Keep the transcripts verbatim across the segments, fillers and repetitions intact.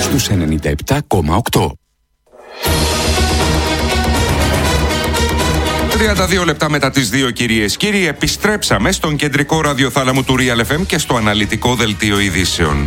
στους ενενήντα επτά κόμμα οκτώ. τριάντα δύο λεπτά μετά τις δύο, κυρίες κύριοι, επιστρέψαμε στον κεντρικό ραδιοθάλαμο του Real εφ εμ και στο αναλυτικό δελτίο ειδήσεων.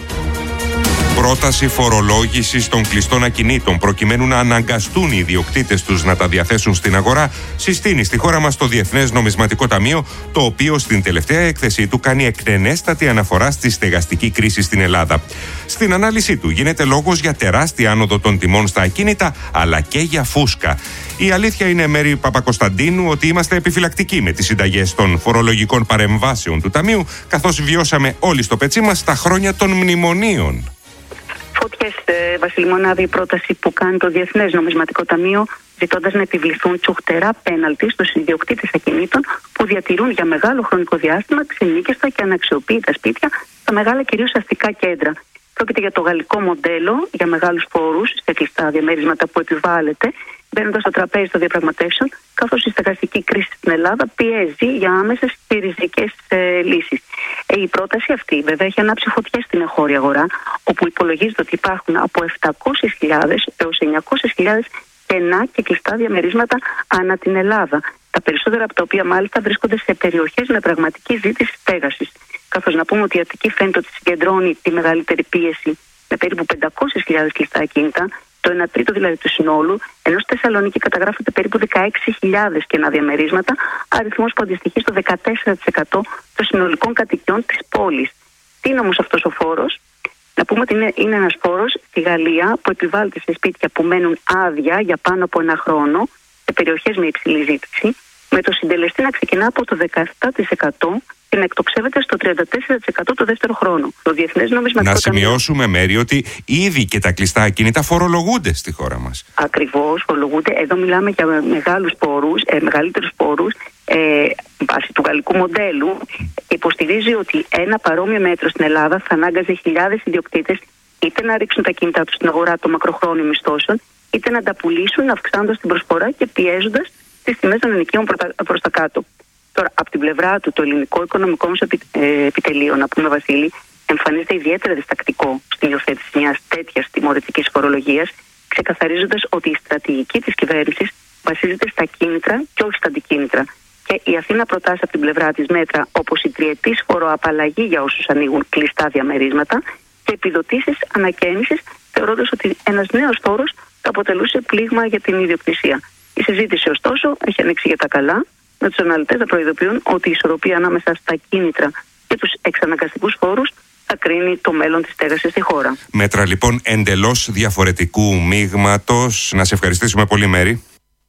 Πρόταση φορολόγησης των κλειστών ακινήτων προκειμένου να αναγκαστούν οι ιδιοκτήτες τους να τα διαθέσουν στην αγορά συστήνει στη χώρα μας το Διεθνές Νομισματικό Ταμείο, το οποίο στην τελευταία έκθεσή του κάνει εκτενέστατη αναφορά στη στεγαστική κρίση στην Ελλάδα. Στην ανάλυση του γίνεται λόγος για τεράστια άνοδο των τιμών στα ακίνητα, αλλά και για φούσκα. Η αλήθεια είναι, Μέρη Παπακοσταντίνου, ότι είμαστε επιφυλακτικοί με τις συνταγές των φορολογικών παρεμβάσεων του Ταμείου, καθώς βιώσαμε όλοι στο πετσί μας τα χρόνια των μνημονίων. Φωτιές, ε, Βασίλη Μονάδη, η πρόταση που κάνει το Διεθνές Νομισματικό Ταμείο, ζητώντας να επιβληθούν τσουχτερά πέναλτι στους ιδιοκτήτες ακινήτων που διατηρούν για μεγάλο χρονικό διάστημα ξενίκιστα και αναξιοποίητα σπίτια στα μεγάλα κυρίως αστικά κέντρα. Πρόκειται για το γαλλικό μοντέλο για μεγάλους φόρους σε κλειστά διαμέρισμματα που επιβάλλεται, μπαίνοντας στο τραπέζι των διαπραγματεύσεων, καθώς η στεγαστική κρίση στην Ελλάδα πιέζει για άμεσες και ριζικές ε, λύσεις. Ε, η πρόταση αυτή, βέβαια, έχει ανάψει φωτιές στην εγχώρια αγορά, όπου υπολογίζεται ότι υπάρχουν από επτακόσιες χιλιάδες έως εννιακόσιες χιλιάδες κενά και κλειστά διαμερίσματα ανά την Ελλάδα. Τα περισσότερα από τα οποία μάλιστα βρίσκονται σε περιοχές με πραγματική ζήτηση στέγασης. Καθώς να πούμε ότι η Αττική φαίνεται ότι συγκεντρώνει τη μεγαλύτερη πίεση με περίπου πεντακόσιες χιλιάδες κλειστά ακίνητα, το ένα τρίτο δηλαδή του συνόλου, ενώ στη Θεσσαλονίκη καταγράφεται περίπου δεκαέξι χιλιάδες κενά διαμερίσματα, αριθμός που αντιστοιχεί στο δεκατέσσερα τοις εκατό των συνολικών κατοικιών της πόλης. Τι είναι όμως αυτός ο φόρος? Να πούμε ότι είναι, είναι ένας φόρος στη Γαλλία που επιβάλλεται σε σπίτια που μένουν άδεια για πάνω από ένα χρόνο, σε περιοχές με υψηλή ζήτηση, με το συντελεστή να ξεκινά από το δεκαεπτά τοις εκατό και να εκτοξεύεται στο τριάντα τέσσερα τοις εκατό το δεύτερο χρόνο. Το Διεθνές Νομισματικό Να σημειώσουμε, Μέρη, ότι ήδη και τα κλειστά ακίνητα φορολογούνται στη χώρα μας. Ακριβώς, φορολογούνται. Εδώ μιλάμε για μεγάλους πόρους, ε, μεγαλύτερους πόρους, ε, βάσει του γαλλικού μοντέλου. Υποστηρίζει ότι ένα παρόμοιο μέτρο στην Ελλάδα θα ανάγκαζε χιλιάδες ιδιοκτήτες είτε να ρίξουν τα κινητά τους στην αγορά των μακροχρόνιων μισθώσεων, είτε να τα πουλήσουν αυξάνοντας την προσφορά και πιέζοντας τις τιμές των ενοικίων προς τα κάτω. Τώρα, από την πλευρά του, το ελληνικό οικονομικό μας επιτελείο, να πούμε, Βασίλη, εμφανίζεται ιδιαίτερα διστακτικό στην υιοθέτηση μιας τέτοιας τιμωρητικής φορολογίας, ξεκαθαρίζοντας ότι η στρατηγική της κυβέρνησης βασίζεται στα κίνητρα και όχι στα αντικίνητρα. Και η Αθήνα προτάσει από την πλευρά της μέτρα όπως η τριετής φοροαπαλλαγή για όσους ανοίγουν κλειστά διαμερίσματα και επιδοτήσεις ανακαίνησης, θεωρώντας ότι ένας νέος φόρος θα αποτελούσε πλήγμα για την ιδιοκτησία. Η συζήτηση, ωστόσο, έχει ανοίξει για τα καλά, με τους αναλυτές να προειδοποιούν ότι η ισορροπία ανάμεσα στα κίνητρα και τους εξαναγκαστικούς φόρους θα κρίνει το μέλλον της στέγασης στη χώρα. Μέτρα λοιπόν εντελώς διαφορετικού μείγματος. Να σε ευχαριστήσουμε πολύ, Μέρη.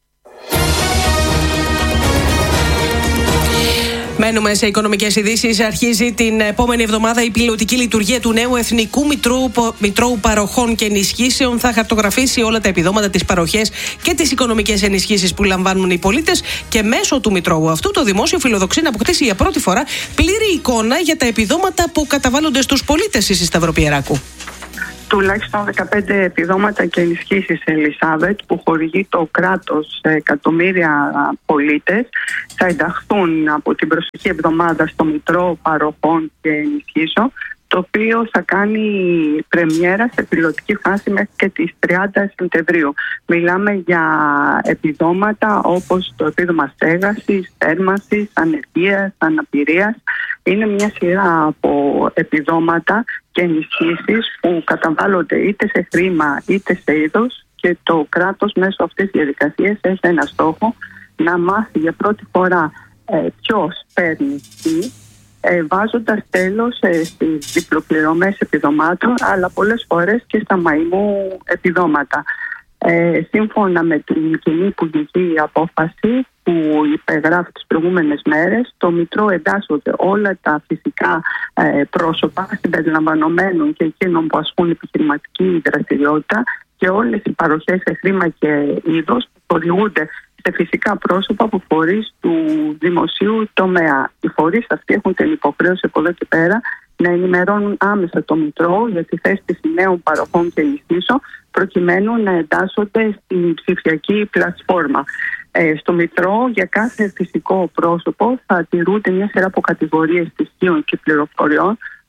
Μένουμε σε οικονομικές ειδήσεις. Αρχίζει την επόμενη εβδομάδα η πιλωτική λειτουργία του νέου Εθνικού Μητρώου, Μητρώου Παροχών και Ενισχύσεων. Θα χαρτογραφήσει όλα τα επιδόματα, τις παροχές και τις οικονομικές ενισχύσεις που λαμβάνουν οι πολίτες. Και μέσω του Μητρώου αυτού, το Δημόσιο φιλοδοξεί να αποκτήσει για πρώτη φορά πλήρη εικόνα για τα επιδόματα που καταβάλλονται στους πολίτες της Σταυροπιεράκου. Τουλάχιστον δεκαπέντε επιδόματα και ενισχύσεις, Ελισάβετ, που χορηγεί το κράτος σε εκατομμύρια πολίτες, θα ενταχθούν από την προσεχή εβδομάδα στο Μητρό Παροχών και Ενισχύσεων, το οποίο θα κάνει πρεμιέρα σε πιλωτική φάση μέχρι και τις τριάντα Σεπτεμβρίου. Μιλάμε για επιδόματα όπως το επίδομα στέγασης, θέρμανσης, ανεργίας, αναπηρίας. Είναι μια σειρά από επιδόματα και ενισχύσεις που καταβάλλονται είτε σε χρήμα είτε σε είδος, και το κράτος μέσω αυτής της διαδικασίας έχει ένα στόχο: να μάθει για πρώτη φορά ε, ποιος παίρνει τι, ε, βάζοντας τέλος ε, στις διπλοπληρωμές επιδομάτων, αλλά πολλές φορές και στα μαϊμού επιδόματα. Ε, σύμφωνα με την κοινή υπουργική απόφαση που υπεγράφει τις προηγούμενες μέρες, το Μητρό εντάσσονται όλα τα φυσικά ε, πρόσωπα, συμπεριλαμβανομένων και εκείνων που ασκούν επιχειρηματική δραστηριότητα, και όλες οι παροχές σε χρήμα και είδος που χορηγούνται σε φυσικά πρόσωπα από φορείς του δημοσίου τομέα. Οι φορείς αυτοί έχουν την υποχρέωση από εδώ και πέρα να ενημερώνουν άμεσα το Μητρό για τη θέσπιση νέων παροχών και ενισχύσεων, προκειμένου να εντάσσονται στην ψηφιακή πλατφόρμα. Ε, στο Μητρό, για κάθε φυσικό πρόσωπο θα τηρούνται μια σειρά από κατηγορίες στοιχείων και πληροφοριών,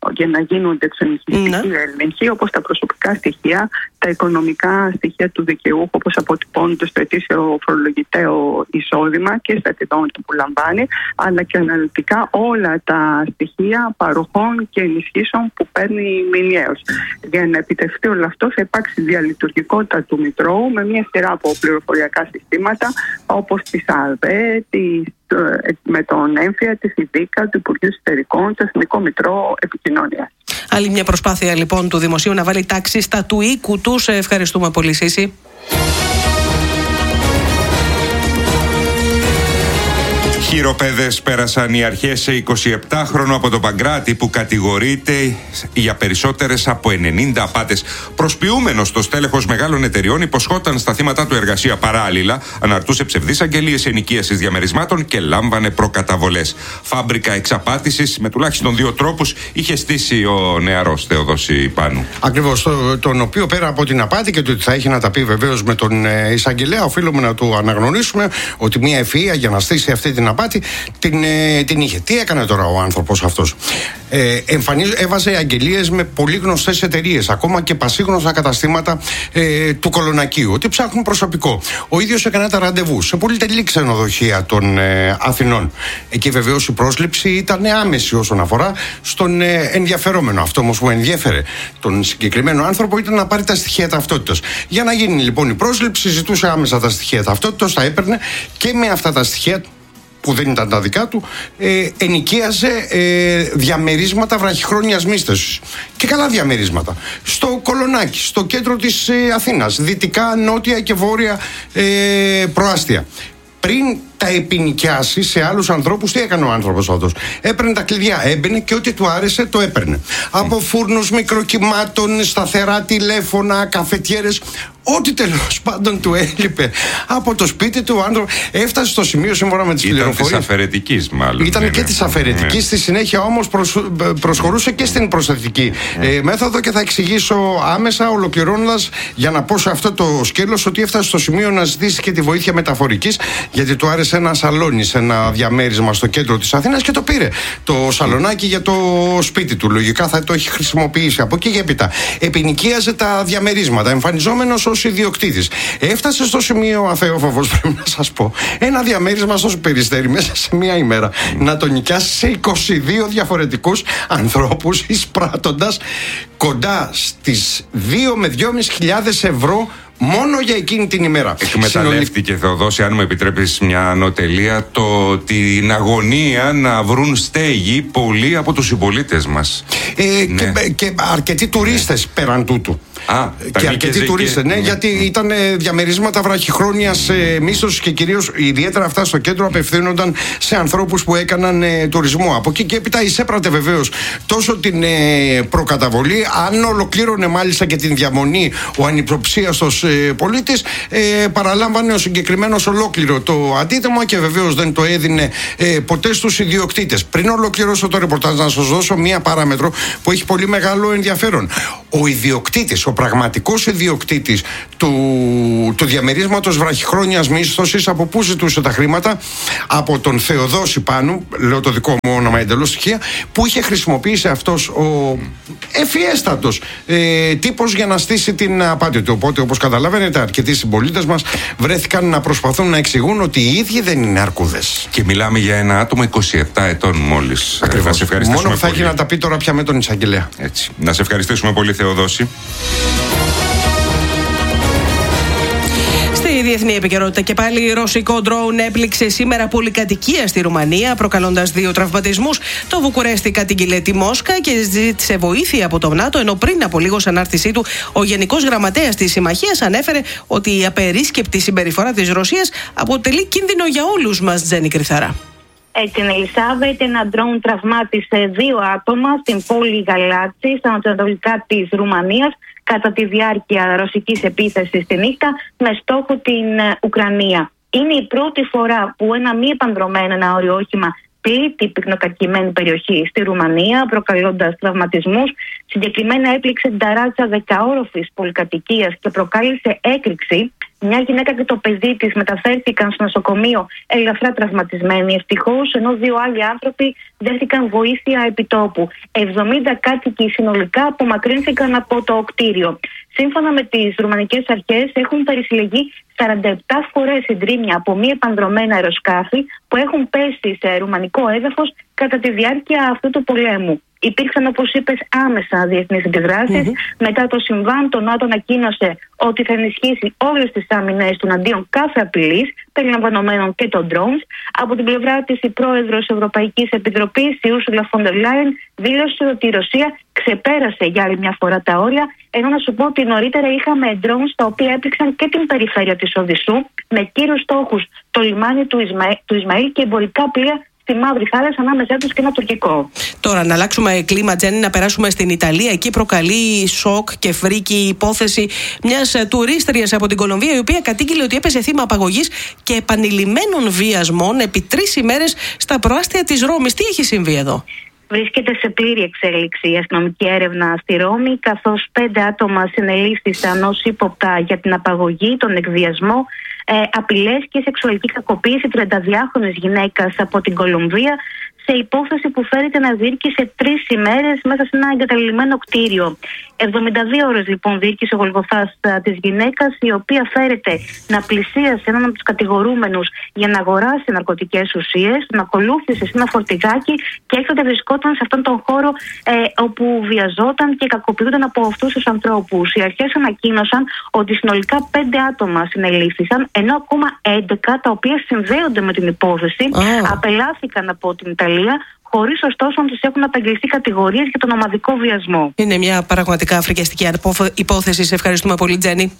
για να γίνονται εξονυχιστικοί mm. έλεγχοι, όπως τα προσωπικά στοιχεία, τα οικονομικά στοιχεία του δικαιούχου, όπως αποτυπώνονται στο ετήσιο φορολογητέο εισόδημα και στα επιδόματα που λαμβάνει, αλλά και αναλυτικά όλα τα στοιχεία παροχών και ενισχύσεων που παίρνει μηνιαίως. Για να επιτευχθεί όλο αυτό, θα υπάρξει διαλειτουργικότητα του Μητρώου με μια σειρά από πληροφοριακά συστήματα, όπως τη ΑΔΕ, με τον έμφυα, τη ΦΙΔΙΚΑ, του Υπουργείου Εσωτερικών, το Εθνικό Μητρό Επικοινωνίας. Άλλη μια προσπάθεια λοιπόν του Δημοσίου να βάλει τάξη στα του οίκου του. Σε ευχαριστούμε πολύ, Σύση. Χειροπέδες πέρασαν οι αρχές σε εικοσιεπτάχρονο από τον Παγκράτη που κατηγορείται για περισσότερες από ενενήντα απάτες. Προσποιούμενος στο στέλεχος μεγάλων εταιριών, υποσχόταν στα θύματα του εργασία παράλληλα, αναρτούσε ψευδείς αγγελίες ενοικίασης διαμερισμάτων και λάμβανε προκαταβολές. Φάμπρικα εξαπάτησης με τουλάχιστον δύο τρόπους είχε στήσει ο νεαρός Θεοδόση Πάνου. Ακριβώς, το, τον οποίο πέρα από την απάτη και το ότι θα έχει να τα πει βεβαίως με τον ε, εισαγγελέα, οφείλουμε να του αναγνωρίσουμε ότι μια ευφυΐα για να στήσει αυτή την απάτη την, ε, την είχε. Τι έκανε τώρα ο άνθρωπος αυτός? Ε, εμφανίζ, έβαζε αγγελίες με πολύ γνωστές εταιρείες, ακόμα και πασίγνωστα καταστήματα ε, του Κολονακίου, ότι ψάχνουν προσωπικό. Ο ίδιος έκανε τα ραντεβού σε πολυτελή ξενοδοχεία των ε, Αθηνών. Εκεί βεβαίως η πρόσληψη ήταν άμεση όσον αφορά στον ε, ενδιαφερόμενο. Αυτό όμως που ενδιέφερε τον συγκεκριμένο άνθρωπο ήταν να πάρει τα στοιχεία ταυτότητας. Για να γίνει λοιπόν η πρόσληψη, ζητούσε άμεσα τα στοιχεία ταυτότητας, τα έπαιρνε και με αυτά τα στοιχεία, που δεν ήταν τα δικά του, ε, ενοικίαζε ε, διαμερίσματα βραχυχρόνιας μίσθωσης. Και καλά διαμερίσματα. Στο Κολονάκι, στο κέντρο της ε, Αθήνας, δυτικά, νότια και βόρεια ε, προάστια. Πριν τα επινοικιάσει σε άλλους ανθρώπους, τι έκανε ο άνθρωπος αυτός? Έπαιρνε τα κλειδιά, έμπαινε και ό,τι του άρεσε το έπαιρνε. Mm. Από φούρνους μικροκυμάτων, σταθερά τηλέφωνα, καφετιέρες, ό,τι τέλος πάντων του έλειπε από το σπίτι του άνθρωπο. Έφτασε στο σημείο, σύμφωνα με τις πληροφορίες. Ήταν της αφαιρετικής, μάλλον. Ήταν είναι. και της αφαιρετικής. Ναι. Στη συνέχεια όμως προσ, προσχωρούσε και στην προσθετική ναι. ε, μέθοδο, και θα εξηγήσω άμεσα, ολοκληρώνοντας, για να πω σε αυτό το σκέλος, ότι έφτασε στο σημείο να ζητήσει και τη βοήθεια μεταφορικής, γιατί του άρεσε ένα σαλόνι σε ένα διαμέρισμα στο κέντρο της Αθήνας και το πήρε το σαλονάκι για το σπίτι του. Λογικά θα το έχει χρησιμοποιήσει από εκεί και έπειτα. Επινοικίαζε τα διαμερίσματα, εμφανιζόμενος ως ιδιοκτήτης. Έφτασε στο σημείο, αθεόφοβος πρέπει να σας πω, ένα διαμέρισμα στο Περιστέρι μέσα σε μία ημέρα mm. να το νοικιάσει σε είκοσι δύο διαφορετικούς ανθρώπους, εισπράττοντας κοντά στις δύο με δυόμισι χιλιάδες ευρώ μόνο για εκείνη την ημέρα. Εκμεταλλεύτηκε, Θεοδόση, αν μου επιτρέπεις μια ανωτελεία, το, την αγωνία να βρουν στέγη πολλοί από τους συμπολίτες μας. Ε, ναι. και, και αρκετοί τουρίστες ναι. πέραν τούτου. Α, και αρκετοί τουρίστες, ναι, ναι, γιατί ήταν ε, διαμερίσματα βραχυχρόνιας ε, μίσθωσης και κυρίως ιδιαίτερα αυτά στο κέντρο απευθύνονταν σε ανθρώπους που έκαναν ε, τουρισμό. Από εκεί και έπειτα εισέπρατε βεβαίως τόσο την ε, προκαταβολή, αν ολοκλήρωνε μάλιστα και την διαμονή ο ανυπροψίαστος ε, πολίτης, ε, παραλάμβανε ο συγκεκριμένος ολόκληρο το αντίτιμο και βεβαίως δεν το έδινε ε, ποτέ στους ιδιοκτήτες. Πριν ολοκληρώσω το ρεπορτάζ, να σας δώσω μία παράμετρο που έχει πολύ μεγάλο ενδιαφέρον. Ο ιδιοκτήτης, ο πραγματικός ιδιοκτήτης του, του διαμερίσματος βραχυχρόνιας μίσθωσης, από πού ζητούσε τα χρήματα? Από τον Θεοδόση Πάνου, λέω το δικό μου όνομα εντελώς στοιχεία, που είχε χρησιμοποιήσει αυτός ο ευφιέστατος ε, τύπος για να στήσει την απάτη του. Οπότε, όπως καταλαβαίνετε, αρκετοί συμπολίτες μας βρέθηκαν να προσπαθούν να εξηγούν ότι οι ίδιοι δεν είναι αρκούδες. Και μιλάμε για ένα άτομο είκοσι επτά ετών μόλις. Ακριβώς. Σε μόνο που θα έχει να τα πει τώρα πια με τον εισαγγελέα. Έτσι. Να σε ευχαριστήσουμε πολύ, Θεοδόση. Στη διεθνή επικαιρότητα και πάλι, ρωσικό ντρόουν έπληξε σήμερα πολυκατοικία στη Ρουμανία, προκαλώντας δύο τραυματισμούς. Το Βουκουρέστι κατήγγειλε τη Μόσχα και ζήτησε βοήθεια από το ΝΑΤΟ, ενώ πριν από λίγο, σε ανάρτησή του, ο Γενικός Γραμματέας της Συμμαχίας ανέφερε ότι η απερίσκεπτη συμπεριφορά της Ρωσίας αποτελεί κίνδυνο για όλους μας, Τζέννη Κρυθαρά. Έτσι είναι, Ελισάβετ. Ένα ντρόουν τραυμάτισε δύο άτομα στην πόλη Γαλάτση, στα ανατολικά της Ρουμανίας, κατά τη διάρκεια ρωσικής επίθεσης τη νύχτα με στόχο την Ουκρανία. Είναι η πρώτη φορά που ένα μη επανδρωμένο εναέριο όχημα πλήττει πυκνοκατοικημένη περιοχή στη Ρουμανία, προκαλώντας τραυματισμούς. Συγκεκριμένα έπληξε την ταράτσα δεκαόροφης πολυκατοικίας και προκάλεσε έκρηξη. Μια γυναίκα και το παιδί της μεταφέρθηκαν στο νοσοκομείο ελαφρά τραυματισμένοι ευτυχώς, ενώ δύο άλλοι άνθρωποι δέχτηκαν βοήθεια επιτόπου. εβδομήντα κάτοικοι συνολικά απομακρύνθηκαν από το κτίριο. Σύμφωνα με τις ρουμανικές αρχές, έχουν περισυλλεγεί σαράντα επτά φορές συντρίμμια από μη επανδρομένα αεροσκάφη που έχουν πέσει σε ρουμανικό έδαφος κατά τη διάρκεια αυτού του πολέμου. Υπήρξαν, όπως είπες, άμεσα διεθνείς αντιδράσεις. Mm-hmm. Μετά το συμβάν, το ΝΑΤΟ ανακοίνωσε ότι θα ενισχύσει όλες τις άμυνες του εναντίον κάθε απειλής, περιλαμβανομένων και των drones. Από την πλευρά της, η πρόεδρος Ευρωπαϊκής Επιτροπής, η Ursula von der Leyen, δήλωσε ότι η Ρωσία ξεπέρασε για άλλη μια φορά τα όρια. Ενώ να σου πω ότι νωρίτερα είχαμε drones τα οποία έπληξαν και την περιφέρεια της Οδυσσού, με κύριους στόχους το λιμάνι του, Ισμαήλ, του Ισμαήλ και εμπορικά πλοία στη Μαύρη Θάλασσα, ανάμεσά τους και ένα τουρκικό. Τώρα, να αλλάξουμε κλίμα, Τζέννη, να περάσουμε στην Ιταλία. Εκεί προκαλεί σοκ και φρίκη η υπόθεση μιας τουρίστριας από την Κολομβία, η οποία κατήγγειλε ότι έπεσε θύμα απαγωγής και επανειλημμένων βιασμών επί τρεις ημέρες στα προάστια της Ρώμης. Τι έχει συμβεί εδώ? Βρίσκεται σε πλήρη εξέλιξη η αστυνομική έρευνα στη Ρώμη, καθώς πέντε άτομα συνελήφθησαν ως ύποπτα για την απαγωγή, τον εκβιασμό, ε, απειλές και σεξουαλική κακοποίηση τριανταδυάχρονης γυναίκας από την Κολομβία, σε υπόθεση που φέρεται να διήρκησε τρεις ημέρες μέσα σε ένα εγκαταλειμμένο κτίριο. εβδομήντα δύο ώρες λοιπόν διήρκησε ο Γολγοθάς της γυναίκας, η οποία φέρεται να πλησίασε έναν από τους κατηγορούμενους για να αγοράσει ναρκωτικές ουσίες, τον ακολούθησε σε ένα φορτηγάκι και έκτοτε βρισκόταν σε αυτόν τον χώρο ε, όπου βιαζόταν και κακοποιούνταν από αυτούς τους ανθρώπους. Οι αρχές ανακοίνωσαν ότι συνολικά πέντε άτομα συνελήφθησαν, ενώ ακόμα έντεκα, τα οποία συνδέονται με την υπόθεση, oh. απελάθηκαν από την Ιταλία, χωρίς ωστόσο να τους έχουν απαγγελθεί κατηγορίες για τον ομαδικό βιασμό. Είναι μια πραγματικά φρικιαστική υπόθεση. Σε ευχαριστούμε πολύ, Τζέννη.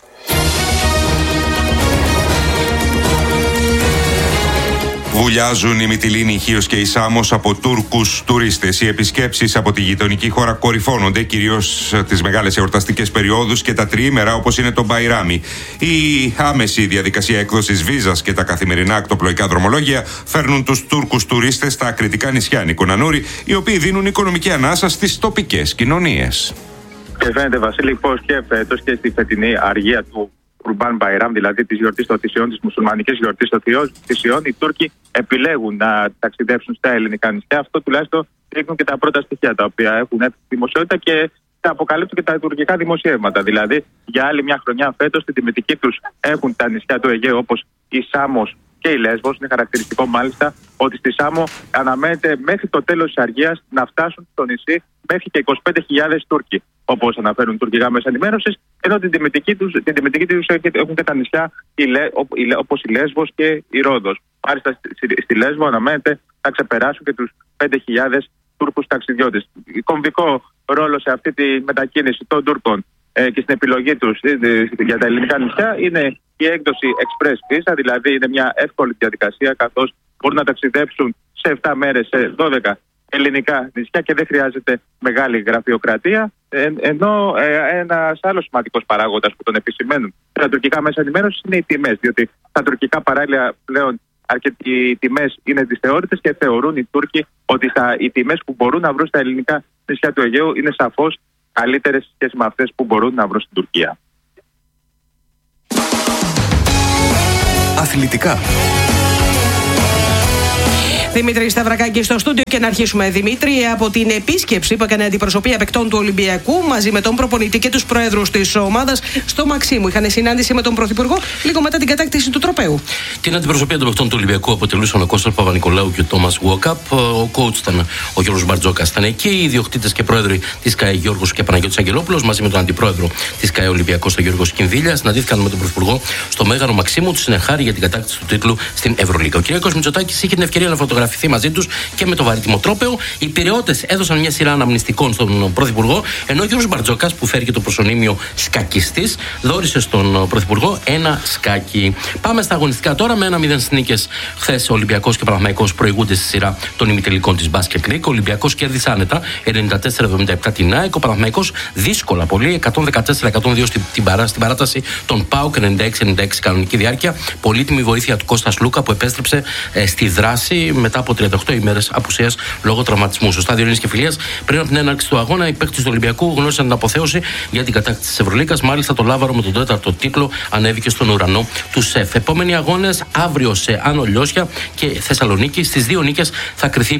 Βουλιάζουν η Μυτιλήνη, η Χίος και η Σάμος από Τούρκους τουρίστες. Οι επισκέψεις από τη γειτονική χώρα κορυφώνονται, κυρίως τις μεγάλες εορταστικές περιόδους και τα τριήμερα, όπως είναι το Μπαϊράμι. Η άμεση διαδικασία έκδοσης βίζας και τα καθημερινά ακτοπλοϊκά δρομολόγια φέρνουν τους Τούρκους τουρίστες στα ακριτικά νησιά Νικονανούρη, οι οποίοι δίνουν οικονομική ανάσα στις τοπικές κοινωνίες. Και φαίνεται, Βασίλη, πως και φέτος και στη φετινή αργία του Κουρμπάν Μπαϊράμ, δηλαδή τη γιορτή των Θησιών, τη μουσουλμανική γιορτή των Θησιών, οι Τούρκοι επιλέγουν να ταξιδέψουν στα ελληνικά νησιά. Αυτό τουλάχιστον δείχνουν και τα πρώτα στοιχεία τα οποία έχουν έρθει στη δημοσιότητα και τα αποκαλύπτουν και τα τουρκικά δημοσιεύματα. Δηλαδή, για άλλη μια χρονιά φέτος, στην τιμητική τους έχουν τα νησιά του Αιγαίου, όπως η Σάμος και η Λέσβος. Είναι χαρακτηριστικό μάλιστα ότι στη Σάμο αναμένεται μέχρι το τέλος της αργίας να φτάσουν στο νησί μέχρι και είκοσι πέντε χιλιάδες Τούρκοι, όπως αναφέρουν τουρκικά μέσα ενημέρωσης, ενώ την τιμητική τους, την τιμητική τους έχουν και τα νησιά όπως η Λέσβος και η Ρόδος. Μάλιστα στη, στη Λέσβο αναμένεται να ξεπεράσουν και τους πέντε χιλιάδες Τούρκους ταξιδιώτες. Κομβικό ρόλο σε αυτή τη μετακίνηση των Τούρκων ε, και στην επιλογή τους ε, για τα ελληνικά νησιά είναι η έκδοση Express Visa, δηλαδή είναι μια εύκολη διαδικασία, καθώς μπορούν να ταξιδέψουν σε επτά μέρες σε δώδεκα ελληνικά νησιά και δεν χρειάζεται μεγάλη γραφειοκρατία. Ε, ενώ ε, ένας άλλος σημαντικός παράγοντας που τον επισημαίνουν τα τουρκικά μέσα ενημέρωσης είναι οι τιμές, διότι τα τουρκικά παράλια πλέον αρκετοί τιμές είναι δυσθεώρητες και θεωρούν οι Τούρκοι ότι στα, οι τιμές που μπορούν να βρουν στα ελληνικά νησιά του Αιγαίου είναι σαφώς καλύτερες σε σχέση με αυτές που μπορούν να βρουν στην Τουρκία. Αθλητικά. Δημήτρη Σταυρακάκη στο στούντιο και να αρχίσουμε, Δημήτρη, από την επίσκεψη που έκανε αντιπροσωπεία παικτών του Ολυμπιακού μαζί με τον προπονητή και τους προέδρους της ομάδας στο Μαξίμου. Είχαν συνάντηση με τον Πρωθυπουργό λίγο μετά την κατάκτηση του τροπαίου. Την αντιπροσωπεία των παικτών του Ολυμπιακού αποτελούσαν ο Κώστας Παπα-Νικολάου και ο Τόμας Γουοκάπ. Ο coach ήταν ο Γιώργος Μπαρτζόκας. Ήταν εκεί οι ιδιοκτήτες και πρόεδροι της ΚΑΕ Γιώργος και Παναγιώτης Αγγελόπουλος μαζί με τον αντιπρόεδρο της ΚΑΕ Ολυμπιακός, τον Γιώργο Σκινδύλια. Συναντήθηκαν με τον Πρωθυπουργό στο Μέγαρο Μαξίμου, του συνεχάρη για την κατάκτηση του τίτλου στην Ευρωλίγα. Ο κ. Μητσοτάκης είχε την ευκαιρία να φωτογραφηθεί μαζί τους και με το βαρύτιμο τρόπαιο. Οι πειραιώτες έδωσαν μια σειρά αναμνηστικών στον Πρωθυπουργό, ενώ ο Γιώργος Μπαρτζόκας, που φέρει και το προσωνύμιο σκακιστής, δώρισε στον Πρωθυπουργό ένα σκάκι. Πάμε στα αγωνιστικά τώρα με ένα μηδέν νίκες. Χθες ο Ολυμπιακός και ο Παναθηναϊκός προηγούνται στη σειρά των ημιτελικών της Basket League. Ο Ολυμπιακός κέρδισε άνετα ενενήντα τέσσερα εβδομήντα επτά την ΑΕΚ. Ο Παναθηναϊκός δύσκολα πολύ, εκατόν δεκατέσσερα εκατόν δύο στην, στην παράταση. Τον ΠΑΟΚ ενενήντα έξι ενενήντα έξι κανονική διάρκεια. Πολύτιμη βοήθεια του Κώστα Λούκα που επέστρεψε ε, στη δράση με μετά από τριάντα οκτώ ημέρες απουσίας λόγω τραυματισμού. Στο στάδιο Ειρήνης και Φιλίας, πριν από την έναρξη του αγώνα, οι παίκτες του Ολυμπιακού γνώρισαν την αποθέωση για την κατάκτηση της Ευρωλίγκας. Μάλιστα, το Λάβαρο με τον τέταρτο τίτλο ανέβηκε στον ουρανό του ΣΕΦ. Επόμενοι αγώνες αύριο σε Άνω Λιώσια και Θεσσαλονίκη. Στις δύο νίκες θα κριθεί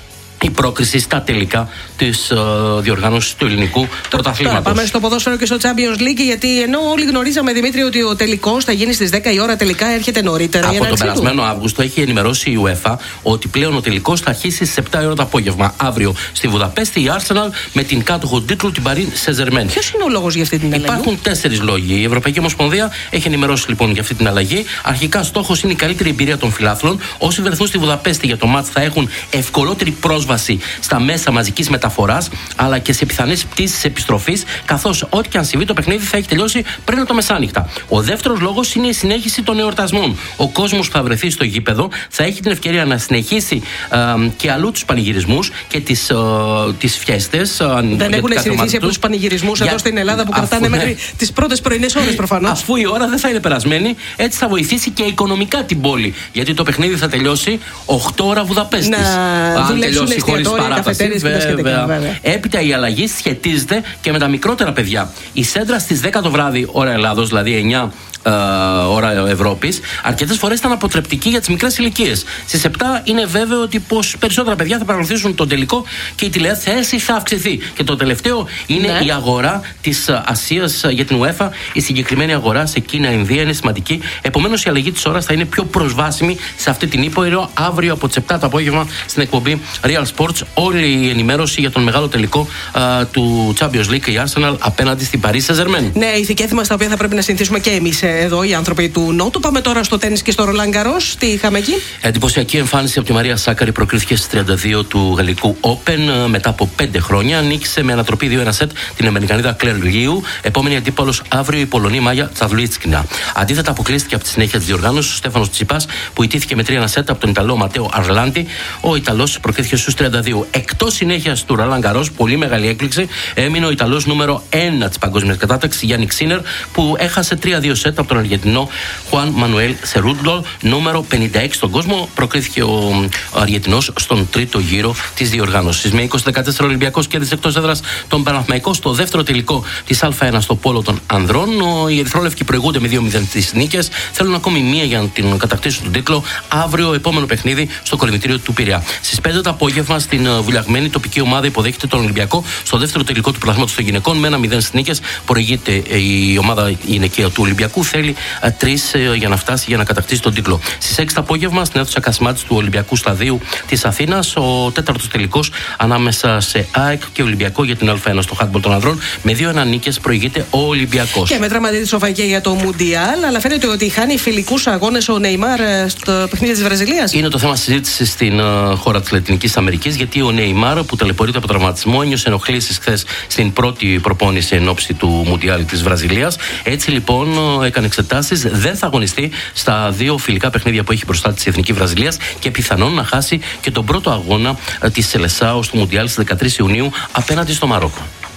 η πρόκριση στα τελικά της uh, διοργάνωσης του ελληνικού πρωταθλήματος. Τώρα πάμε στο ποδόσφαιρο και στο Champions League, γιατί ενώ όλοι γνωρίζαμε, Δημήτρη, ότι ο τελικός θα γίνει στις δέκα η ώρα, τελικά έρχεται νωρίτερα. Από τον περασμένο Αύγουστο έχει ενημερώσει η UEFA ότι πλέον ο τελικός θα αρχίσει στις επτά η ώρα το απόγευμα. Αύριο στη Βουδαπέστη η Arsenal με την κάτοχο τίτλου την Paris Saint-Germain. Ποιος είναι ο λόγος για αυτή την αλλαγή? Υπάρχουν τέσσερις λόγοι. Η Ευρωπαϊκή Ομοσπονδία έχει ενημερώσει λοιπόν για αυτή την αλλαγή. Αρχικά στόχος είναι η καλύτερη εμπειρία των φιλάθλων. Όσοι βρεθούν στη Βουδαπέστη για το μάτς θα έχουν ευκολότερη πρόσβαση στα μέσα μαζικής μεταφοράς, αλλά και σε πιθανές πτήσεις επιστροφής, καθώς ό,τι και αν συμβεί το παιχνίδι θα έχει τελειώσει πριν από το μεσάνυχτα. Ο δεύτερος λόγος είναι η συνέχιση των εορτασμών. Ο κόσμος που θα βρεθεί στο γήπεδο θα έχει την ευκαιρία να συνεχίσει ε, και αλλού τους πανηγυρισμούς και τις, ε, τις φιέστες. Ε, δεν έχουν συνηθίσει από τους πανηγυρισμούς για... εδώ στην Ελλάδα που κρατάνε αφού, μέχρι τις πρώτες πρωινές ώρες προφανώς. Αφού η ώρα δεν θα είναι περασμένη, έτσι θα βοηθήσει και οικονομικά την πόλη. Γιατί το παιχνίδι θα τελειώσει οκτώ ώρα Βουδαπέστης. Να δουλέψουν χωρίς παράταση, βέβαια. βέβαια. Έπειτα η αλλαγή σχετίζεται και με τα μικρότερα παιδιά. Η σέντρα στις δέκα το βράδυ, ώρα Ελλάδος, δηλαδή εννιά Uh, ώρα Ευρώπης, αρκετές φορές ήταν αποτρεπτική για τις μικρές ηλικίες. Στις επτά είναι βέβαιο ότι πως περισσότερα παιδιά θα παρακολουθήσουν τον τελικό και η τηλεθέαση θα αυξηθεί. Και το τελευταίο είναι ναι. η αγορά της Ασίας για την UEFA. Η συγκεκριμένη αγορά σε Κίνα, Ινδία είναι σημαντική. Επομένως η αλλαγή της ώρας θα είναι πιο προσβάσιμη σε αυτή την ήπειρο. Αύριο από τις επτά το απόγευμα στην εκπομπή Real Sports όλη η ενημέρωση για τον μεγάλο τελικό uh, του Champions League και η Arsenal απέναντι στην Paris Saint-Germain. Ναι, ηθικέθημα στα οποία θα πρέπει να συνηθίσουμε και εμείς εδώ οι άνθρωποι του Νότου. Πάμε τώρα στο τένις και στο Ρολάν Γκαρός. Τι είχαμε εκεί? Εντυπωσιακή εμφάνιση από τη Μαρία Σάκαρη, προκρίθηκε στις τριάντα δύο του Γαλλικού Open μετά από πέντε χρόνια. Νίκησε με ανατροπή δύο ένα σετ την Αμερικανίδα Κλέρ Λιού. Επόμενη αντίπαλος αύριο η Πολωνή Μάγια Τσαβλίτσκινα. Αντίθετα, αποκλείστηκε από τη συνέχεια της διοργάνωσης ο Στέφανος Τσιπάς που ιτήθηκε με τρία ένα σετ από τον Ιταλό Ματέο Αρλάντι. Ο Ιταλός προκρίθηκε στους τριάντα δύο. Εκτός συνέχειας του Ρολάν Γκαρός, πολύ μεγάλη έκπληξη, έμεινε ο Ιταλός νούμερο ένα της παγκόσμιας κατάταξης Γιάννη Ξίνερ που έχασε τρία δύο σετ από τον Αργεντινό Χουάν Μανουέλ Σερούντλο, νούμερο πενήντα έξι στον κόσμο. Προκρίθηκε ο Αργεντινός στον τρίτο γύρο της διοργάνωσης. Με είκοσι δεκατέσσερα Ολυμπιακός κέρδισε εκτός έδρας τον Παναθηναϊκό στο δεύτερο τελικό της Α ένα στο πόλο των ανδρών. Οι ερυθρόλευκοι προηγούνται με δύο μηδέν τις νίκες. Θέλουν ακόμη μία για να την κατακτήσουν τον τίτλο. Αύριο, επόμενο παιχνίδι στο κολυμβητήριο του Πειραιά. Στις πέντε το απόγευμα στην βουλιαγμένη τοπική ομάδα υποδέχεται τον Ολυμπιακό στο δεύτερο τελικό του πρωταθλήματος των γυναικών με ένα μηδέν στις νίκες. Προηγείται η ομάδα γυναικεία του Ολυμπιακού. Θέλει τρεις για να φτάσει για να κατακτήσει τον τίτλο. Στις έξι το απόγευμα στην αίθουσα Κασιμάτης του Ολυμπιακού Σταδίου της Αθήνας, ο τέταρτος τελικός ανάμεσα σε ΑΕΚ και Ολυμπιακό για την Α ένα στο χάντμπολ των ανδρών. Με δύο ένα νίκες προηγείται ο Ολυμπιακός. Και με τραυματισμό σοφαϊκή για το Μουντιάλ, αλλά φαίνεται ότι χάνει φιλικούς αγώνες ο Νεϊμάρ στο παιχνίδι της Βραζιλίας. Είναι το θέμα συζήτησης στην uh, χώρα της Λατινικής Αμερικής, γιατί ο Νεϊμάρ που ταλαιπωρείται από τραυματισμό ένιωσε ενοχλήσεις χθες στην πρώτη προπόνηση εν ώψη του Μουντιάλ της Βραζιλίας. Έτσι λοιπόν έκανε εξετάσεις, δεν θα αγωνιστεί στα δύο φιλικά παιχνίδια που έχει μπροστά της η Εθνική Βραζιλίας και πιθανόν να χάσει και τον πρώτο αγώνα της Σελεσάου στο Μουντιάλ στις δεκατρείς Ιουνίου απέναντι στο Μαρόκο.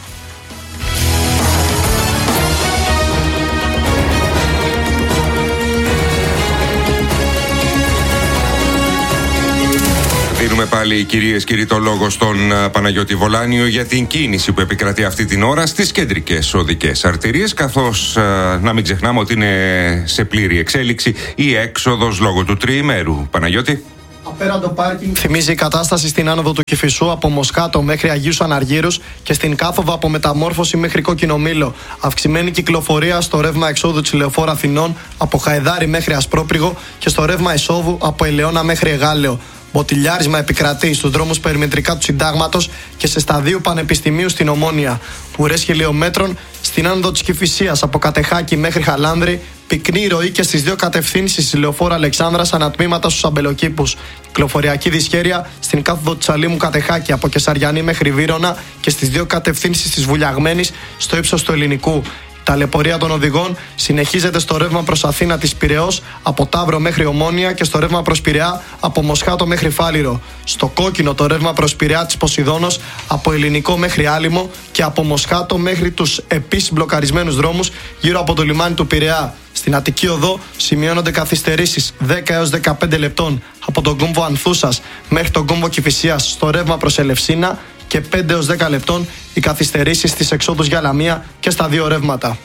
Δίνουμε πάλι, κυρίες και κύριοι, το λόγο στον Παναγιώτη Βολάνιο για την κίνηση που επικρατεί αυτή την ώρα στις κεντρικές οδικές αρτηρίες, καθώς να μην ξεχνάμε ότι είναι σε πλήρη εξέλιξη η έξοδος λόγω του τριημέρου. Παναγιώτη. Απέραντο πάρκινγκ θυμίζει η κατάσταση στην άνοδο του Κηφισού από Μοσχάτο μέχρι Αγίους Αναργύρους και στην κάθοδο από Μεταμόρφωση μέχρι Κόκκινο Μήλο. Αυξημένη κυκλοφορία στο ρεύμα εξόδου της Λεωφόρου Αθηνών από Χαϊδάρι μέχρι Ασπρόπριγο και στο ρεύμα εισόδου από Ελαιώνα μέχρι Εγάλεο. Μποτιλιάρισμα επικρατεί στους δρόμους περιμετρικά του Συντάγματος και σε σταδίου Πανεπιστημίου στην Ομόνια. Ουρές χιλιόμετρων στην άνοδο της Κηφισίας από Κατεχάκη μέχρι Χαλάνδρη. Πυκνή ροή και στις δύο κατευθύνσεις της Λεωφόρου Αλεξάνδρας ανατμήματα στους αμπελοκήπους. Κυκλοφοριακή δυσχέρεια στην κάθοδο της Αλήμου Κατεχάκη από Κεσαριανή μέχρι Βύρωνα και στις δύο κατευθύνσεις της Βουλιαγμένης στο ύψος του Ελληνικού. Ταλαιπωρία των οδηγών συνεχίζεται στο ρεύμα προς Αθήνα της Πειραιώς από Ταύρο μέχρι Ομόνια και στο ρεύμα προς Πειραιά από Μοσχάτο μέχρι Φάληρο. Στο κόκκινο το ρεύμα προς Πειραιά της Ποσειδώνος από Ελληνικό μέχρι Άλυμο και από Μοσχάτο μέχρι τους επίσης μπλοκαρισμένους δρόμους γύρω από το λιμάνι του Πειραιά. Στην Αττική Οδό σημειώνονται καθυστερήσεις δέκα έως δεκαπέντε λεπτών από τον κόμβο Ανθούσας μέχρι τον κόμβο Κηφισίας στο ρεύμα προς Ελευσίνα και πέντε έως δέκα λεπτών οι καθυστερήσεις στις εξόδους για Λαμία και στα δύο ρεύματα.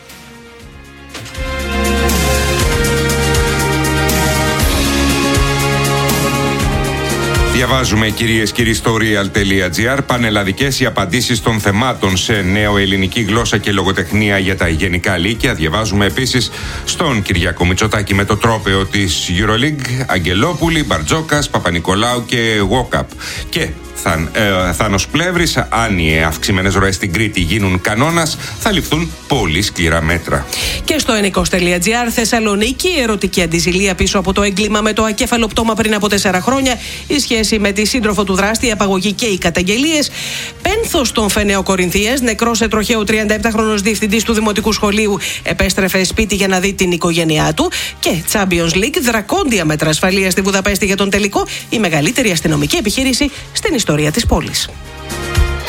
Διαβάζουμε, κυρίες και κύριοι, στο real τελεία gr, πανελλαδικές οι απαντήσεις των θεμάτων σε νεοελληνική γλώσσα και λογοτεχνία για τα γενικά λύκεια. Διαβάζουμε επίσης στον Κυριάκο Μητσοτάκη με το τρόπαιο της EuroLeague, Αγγελόπουλη, Μπαρτζόκας, Παπα-Νικολάου και Walkup. Και Θαν, ε, Θάνος Πλεύρης, αν οι αυξημένες ροές στην Κρήτη γίνουν κανόνας, θα ληφθούν πολύ σκληρά μέτρα. Και στο ενικός τελεία gr, Θεσσαλονίκη, ερωτική αντιζηλία πίσω από το έγκλημα με το ακέφαλο πτώμα πριν από τέσσερα χρόνια, η σχέση με τη σύντροφο του δράστη, η απαγωγή και οι καταγγελίες. Πένθος των Φενέο Κορινθίας, νεκρός σε τροχαίο τριανταεπτάχρονος διευθυντής του Δημοτικού Σχολείου, επέστρεφε σπίτι για να δει την οικογένειά του. Και Champions League, δρακόντια μέτρα ασφαλείας στη Βουδαπέστη για τον τελικό, η μεγαλύτερη αστυνομική επιχείρηση στην ιστορία της πόλης.